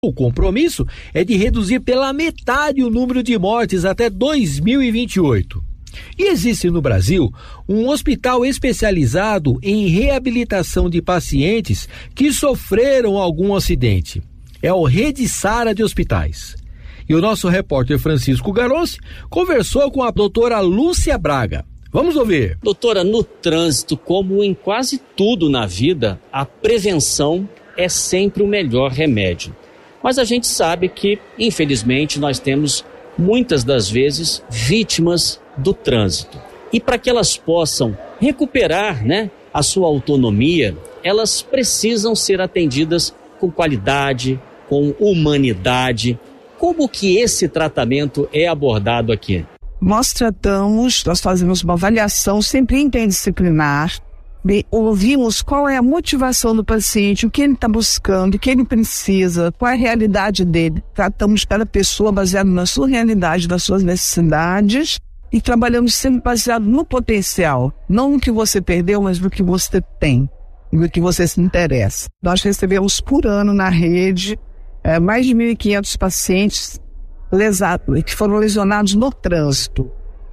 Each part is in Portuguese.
O compromisso é de reduzir pela metade o número de mortes até 2028. E existe no Brasil um hospital especializado em reabilitação de pacientes que sofreram algum acidente. É o Rede Sara de Hospitais. E o nosso repórter Francisco Garonci conversou com a doutora Lúcia Braga. Vamos ouvir. Doutora, no trânsito, como em quase tudo na vida, a prevenção é sempre o melhor remédio. Mas a gente sabe que, infelizmente, nós temos muitas das vezes vítimas do trânsito. E para que elas possam recuperar, a sua autonomia, elas precisam ser atendidas com qualidade, com humanidade. Como que esse tratamento é abordado aqui? Nós fazemos uma avaliação sempre interdisciplinar, ouvimos qual é a motivação do paciente, o que ele está buscando, o que ele precisa, qual é a realidade dele. Tratamos cada pessoa baseado na sua realidade, nas suas necessidades e trabalhamos sempre baseado no potencial, não no que você perdeu, mas no que você tem, no que você se interessa. Nós recebemos por ano na rede mais de 1.500 pacientes que foram lesionados no trânsito.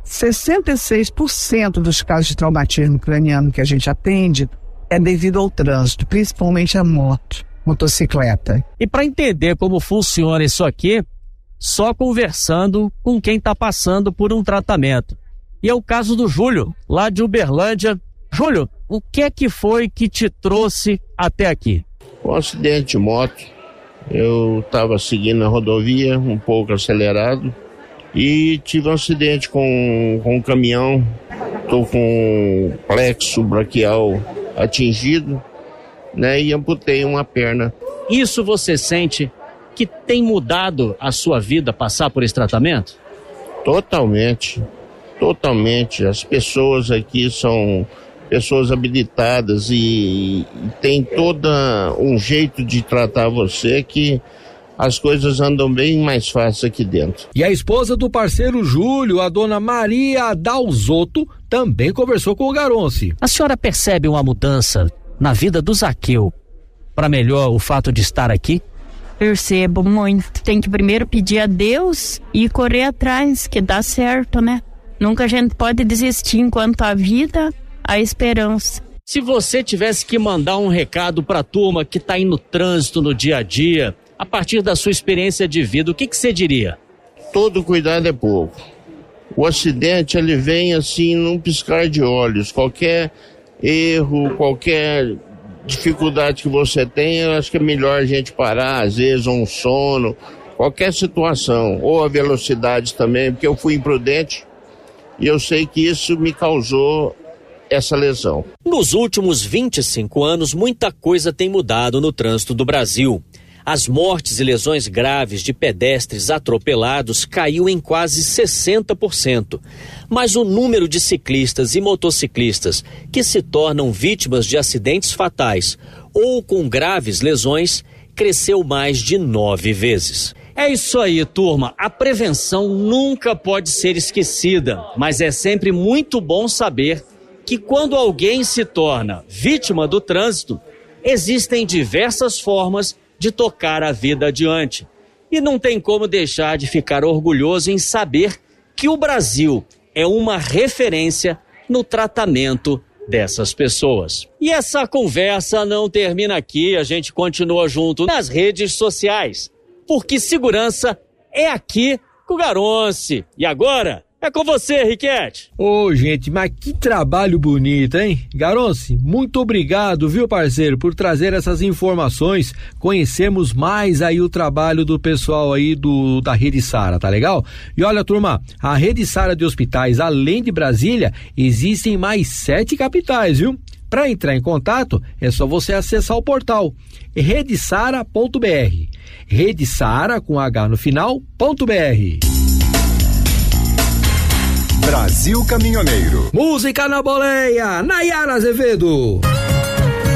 66% dos casos de traumatismo craniano que a gente atende é devido ao trânsito, principalmente a motocicleta. E para entender como funciona isso aqui, só conversando com quem está passando por um tratamento. E é o caso do Júlio, lá de Uberlândia. Júlio, o que é que foi que te trouxe até aqui? Um acidente de moto. Eu estava seguindo a rodovia, um pouco acelerado, e tive um acidente com um caminhão. Estou com o plexo braquial atingido, e amputei uma perna. Isso você sente que tem mudado a sua vida passar por esse tratamento? Totalmente. As pessoas aqui são pessoas habilitadas e tem todo um jeito de tratar você que as coisas andam bem mais fácil aqui dentro. E a esposa do parceiro Júlio, a dona Maria Dalzotto, também conversou com o Garonci. A senhora percebe uma mudança na vida do Zaqueu para melhor o fato de estar aqui? Percebo muito. Tem que primeiro pedir a Deus e correr atrás, que dá certo, Nunca a gente pode desistir enquanto há vida, a esperança. Se você tivesse que mandar um recado para a turma que está aí no trânsito no dia a dia, a partir da sua experiência de vida, o que você diria? Todo cuidado é pouco. O acidente, ele vem assim num piscar de olhos. Qualquer erro, qualquer dificuldade que você tem, eu acho que é melhor a gente parar, às vezes um sono, qualquer situação, ou a velocidade também, porque eu fui imprudente e eu sei que isso me causou essa lesão. Nos últimos 25 anos, muita coisa tem mudado no trânsito do Brasil. As mortes e lesões graves de pedestres atropelados caiu em quase 60%. Mas o número de ciclistas e motociclistas que se tornam vítimas de acidentes fatais ou com graves lesões cresceu mais de 9 vezes. É isso aí, turma. A prevenção nunca pode ser esquecida, mas é sempre muito bom saber que quando alguém se torna vítima do trânsito, existem diversas formas de tocar a vida adiante. E não tem como deixar de ficar orgulhoso em saber que o Brasil é uma referência no tratamento dessas pessoas. E essa conversa não termina aqui, a gente continua junto nas redes sociais, porque segurança é aqui com o Garonci. E agora é com você, Riquete. Ô, gente, mas que trabalho bonito, hein? Garonci, muito obrigado, viu, parceiro, por trazer essas informações. Conhecemos mais aí o trabalho do pessoal aí da Rede Sara, tá legal? E olha, turma, a Rede Sara de Hospitais, além de Brasília, existem mais 7 capitais, viu? Para entrar em contato, é só você acessar o portal redesara.br. Rede Sara com H no final.br. Brasil Caminhoneiro. Música na boleia, Nayara Azevedo.